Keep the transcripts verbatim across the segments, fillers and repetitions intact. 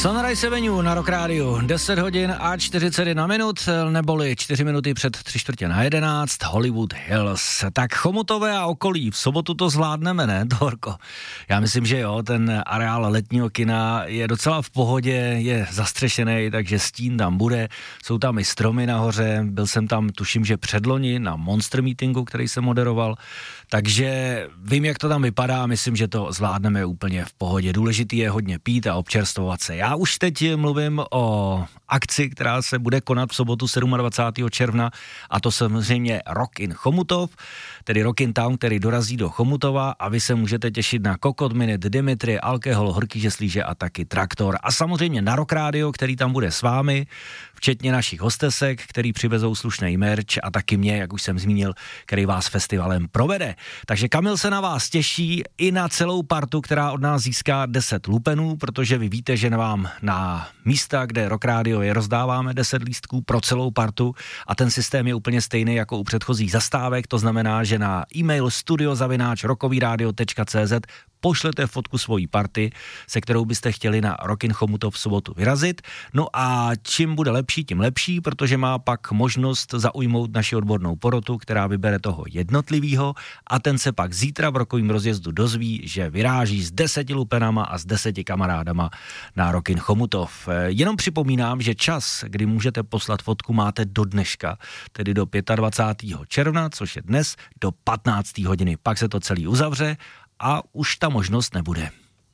Sunrise Avenue na Rock Radio, deset hodin a čtyřicet jedna minut, neboli čtyři minuty před tři čtvrtě na jedenáct, Hollywood Hills. Tak Chomutové a okolí, v sobotu to zvládneme, ne, Dorko? Já myslím, že jo, ten areál letního kina je docela v pohodě, je zastřešený, takže stín tam bude, jsou tam i stromy nahoře, byl jsem tam, tuším, že předloni na Monster Meetingu, který jsem moderoval, takže vím, jak to tam vypadá, myslím, že to zvládneme úplně v pohodě. Důležitý je hodně pít a občerstvovat se. Já už teď mluvím o akci, která se bude konat v sobotu dvacátého sedmého června, a to samozřejmě Rock in Chomutov, tedy Rock in Town, který dorazí do Chomutova, a vy se můžete těšit na Kokot Minute, Dimitri, Alkohol, Horký žeslíže a taky Traktor. A samozřejmě na Rock Radio, který tam bude s vámi, včetně našich hostesek, který přivezou slušný merch, a taky mě, jak už jsem zmínil, který vás festivalem provede. Takže Kamil se na vás těší i na celou partu, která od nás získá deset lupenů, protože vy víte, že vám na místa, kde Rock Radio je, rozdáváme deset lístků pro celou partu, a ten systém je úplně stejný jako u předchozích zastávek, to znamená, že na e-mail studio zavináč rockovyradio tečka cé zet pošlete fotku svojí party, se kterou byste chtěli na Rock in Chomutov v sobotu vyrazit. No a čím bude lepší, tím lepší, protože má pak možnost zaujmout naši odbornou porotu, která vybere toho jednotlivýho, a ten se pak zítra v rokovým rozjezdu dozví, že vyráží s deseti lupenama a s deseti kamarádama na Rock in Chomutov. Jenom připomínám, že čas, kdy můžete poslat fotku, máte do dneška, tedy do dvacátého pátého června, což je dnes, do patnácté hodiny. Pak se to celý uzavře a už ta možnost nebude.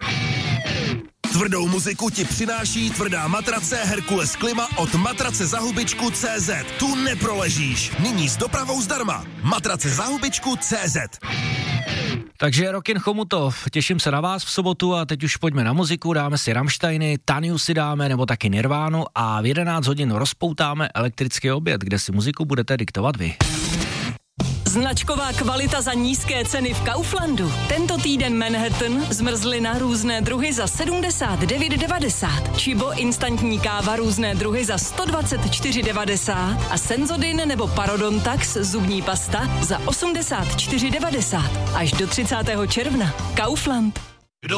Tvrdou muziku ti přináší tvrdá matrace Herkules Klima od matrace za hubičku tečka cé zet. Tu neproležíš. Nyní s dopravou zdarma. Matrace za hubičku tečka cé zet. Takže Rock in Chomutov, těším se na vás v sobotu, a teď už pojďme na muziku, dáme si Rammsteiny, Taniu si dáme, nebo taky Nirvánu, a v jedenáct hodin rozpoutáme elektrický oběd, kde si muziku budete diktovat vy. Značková kvalita za nízké ceny v Kauflandu. Tento týden Manhattan, zmrzlina různé druhy za sedmdesát devět devadesát. Chibo instantní káva různé druhy za sto dvacet čtyři devadesát. A Senzodin nebo Parodontax zubní pasta za osmdesát čtyři devadesát. Až do třicátého června. Kaufland.